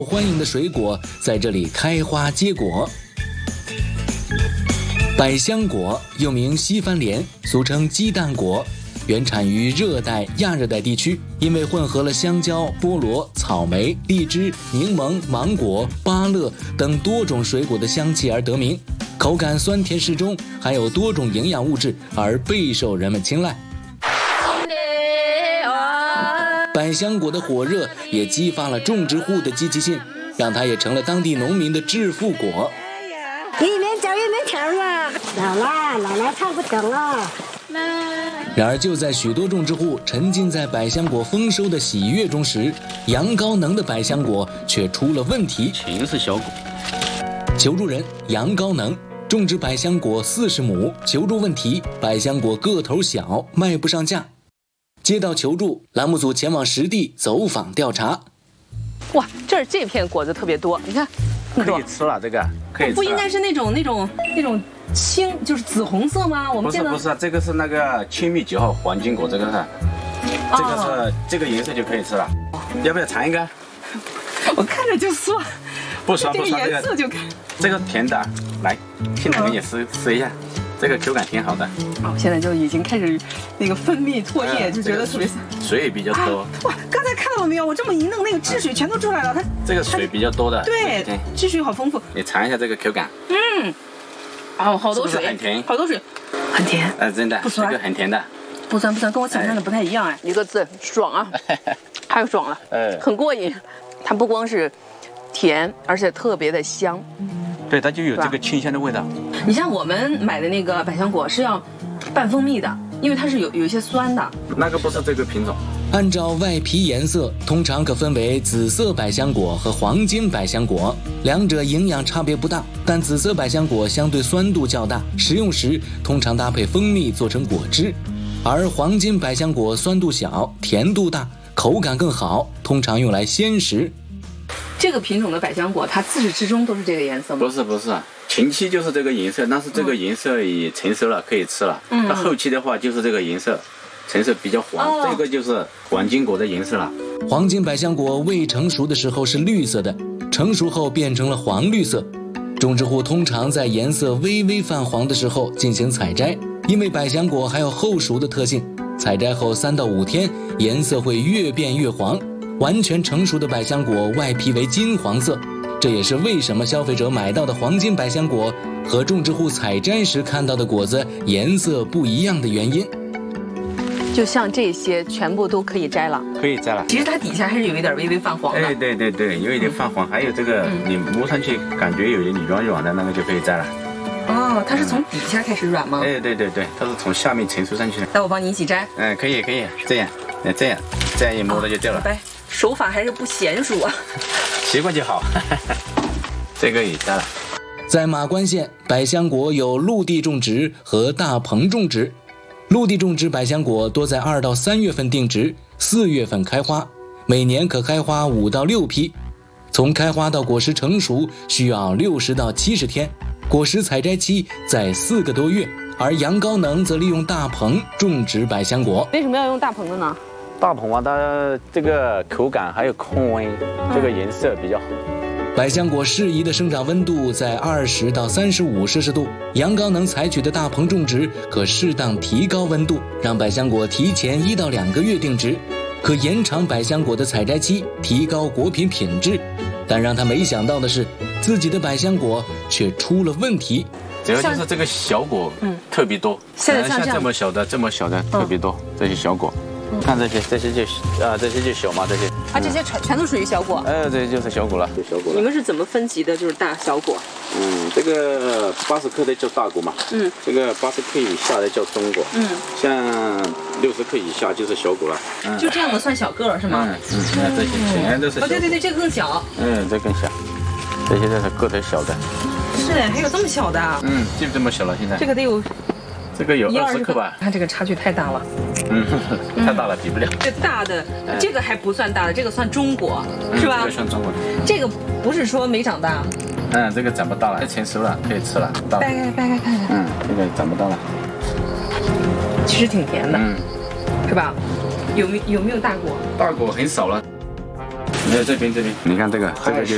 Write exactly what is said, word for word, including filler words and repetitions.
欢迎的水果在这里开花结果。百香果又名西番莲，俗称鸡蛋果，原产于热带、亚热带地区，因为混合了香蕉、菠萝、草莓、荔枝、柠檬、芒果、芭乐等多种水果的香气而得名，口感酸甜适中，含有多种营养物质，而备受人们青睐。百香果的火热也激发了种植户的积极性，让它也成了当地农民的致富果。 一面走一面跳啊！老了，老了唱不懂了。 然而，就在许多种植户沉浸在百香果丰收的喜悦中时，杨高能的百香果却出了问题。 全是小果。 求助人杨高能种植百香果四十亩，求助问题：百香果个头小，卖不上价。接到求助，栏目组前往实地走访调查。 哇，这儿这片果子特别多，你看， 可以吃了，这个可以吃了。 不应该是那种那种那种青，就是紫红色吗？我们见到不是不是，这个是那个青蜜九号黄金果，这个是，这个是、哦、这个颜色就可以吃了。要不要尝一个？ 我看着就酸， 不酸不酸， 这个颜色就看。 这个甜的，来，现在给你试试一下。这个口感挺好的哦，现在就已经开始那个分泌唾液，嗯、就觉得特别水也比较多。 哇，刚才看到了没有？我这么一弄，那个汁水全都出来了。它这个水比较多的， 对，汁水好丰富。 你尝一下这个口感。 嗯，哦，好多水， 是不是很甜， 好多水，很甜。 呃，真的，不酸，这个很甜的。 不酸不酸，跟我想象的不太一样哎。一个字，爽啊！太爽了，哎，很过瘾。它不光是甜，而且特别的香。 对，它就有这个清香的味道。 你像我们买的那个百香果是要拌蜂蜜的，因为它是有有一些酸的。 那个不是这个品种。 按照外皮颜色，通常可分为紫色百香果和黄金百香果，两者营养差别不大，但紫色百香果相对酸度较大，食用时通常搭配蜂蜜做成果汁，而黄金百香果酸度小，甜度大，口感更好，通常用来鲜食。 这个品种的百香果，它自始至终都是这个颜色吗？ 不是不是，前期就是这个颜色，但是这个颜色也成熟了，可以吃了。嗯，到后期的话就是这个颜色，成熟比较黄，哦、这个就是黄金果的颜色了。 黄金百香果未成熟的时候是绿色的，成熟后变成了黄绿色。种植户通常在颜色微微泛黄的时候进行采摘，因为百香果还有后熟的特性，采摘后三到五天，颜色会越变越黄。完全成熟的百香果外皮为金黄色，这也是为什么消费者买到的黄金百香果和种植户采摘时看到的果子颜色不一样的原因。 就像这些全部都可以摘了， 可以摘了。 其实它底下还是有一点微微泛黄的。 哎，对对对，有一点泛黄，嗯、还有这个、嗯、你摸上去感觉有点软软的那个就可以摘了。 哦，它是从底下开始软吗？ 哎，对对对，它是从下面成熟上去的。 那我帮你一起摘。 嗯，可以可以，这样，哎这样，这样一摸它就掉了。 拜拜。手法还是不娴熟啊， 习惯就好。这个也摘了。 在马关县，百香果有陆地种植和大棚种植。陆地种植百香果多在二到三月份定植，四月份开花，每年可开花五到六批。从开花到果实成熟需要六十到七十天，果实采摘期在四个多月。而杨高能则利用大棚种植百香果。 为什么要用大棚的呢？ 大棚啊，它这个口感还有控温，这个颜色比较好。 百香果适宜的生长温度在二十到三十五摄氏度，杨高能采取的大棚种植可适当提高温度，让百香果提前一到两个月定植，可延长百香果的采摘期，提高果品品质。但让他没想到的是，自己的百香果却出了问题。 主要就是这个小果，嗯，特别多。 现在像这么小的，这么小的特别多，嗯、这些小果。看这些，这些就啊，这些就小嘛，这些啊，这些全全都属于小果。 哎，这就是小果了，就小果了。 你们是怎么分级的？就是大小果？ 嗯，这个八十克的叫大果嘛，嗯，这个八十克以下的叫中果，嗯，像六十克以下就是小果了。 嗯，就这样的算小个是吗？ 嗯嗯，那这些全都是。 哦，对对对，这个更小。 嗯，这更小，这些都是个头小的。 是的，还有这么小的。 嗯，就这么小了，现在。 这个得有。 这个有二十克吧？ 看这个差距太大了， 嗯，太大了，比不了。 这大的，这个还不算大的，这个算中果，是吧？ 这个算中果。 这个不是说没长大。 嗯，这个长不大了，成熟了，可以吃了。 掰开掰开看看。 嗯，这个长不大了。 其实挺甜的， 嗯， 是吧？有没有没有大果？ 大果很少了。你看这边这边，你看这个，这个就